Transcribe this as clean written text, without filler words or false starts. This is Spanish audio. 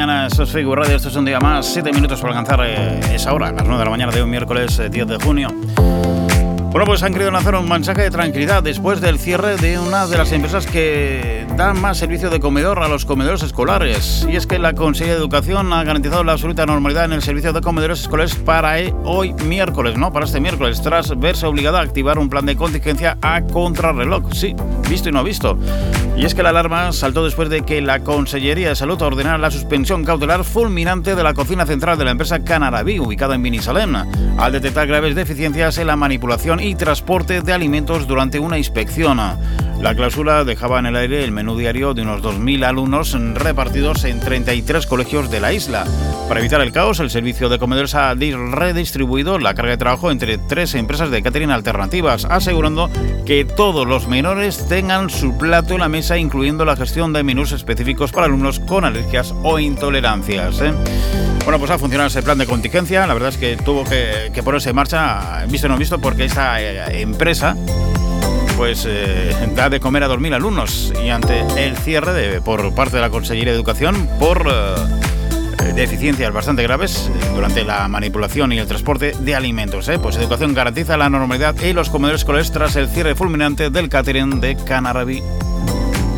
mañana, esto es Figure Radio, esto es un día más, 7 minutos para alcanzar esa hora, las 9 de la mañana de un miércoles 10 de junio. Bueno, pues han querido lanzar un mensaje de tranquilidad después del cierre de una de las empresas que da más servicio de comedor a los comedores escolares. Y es que la Consellería de Educación ha garantizado la absoluta normalidad en el servicio de comedores escolares para hoy miércoles, ¿no? Para este miércoles, tras verse obligada a activar un plan de contingencia a contrarreloj. Sí, visto y no visto. Y es que la alarma saltó después de que la Consellería de Salud ordenara la suspensión cautelar fulminante de la cocina central de la empresa Canaraví, ubicada en Binissalem, al detectar graves deficiencias en la manipulación y transporte de alimentos durante una inspección. La clausura dejaba en el aire el menú diario de unos 2.000 alumnos repartidos en 33 colegios de la isla. Para evitar el caos, el servicio de comedores ha redistribuido la carga de trabajo entre 3 empresas de catering alternativas, asegurando que todos los menores tengan su plato en la mesa, incluyendo la gestión de menús específicos para alumnos con alergias o intolerancias. Bueno, pues ha funcionado ese plan de contingencia. La verdad es que tuvo que ponerse en marcha, visto y no visto, porque esa empresa pues da de comer a 2.000 alumnos, y ante el cierre por parte de la Consellería de Educación por deficiencias bastante graves durante la manipulación y el transporte de alimentos, pues Educación garantiza la normalidad en los comedores escolares tras el cierre fulminante del catering de Canaraví.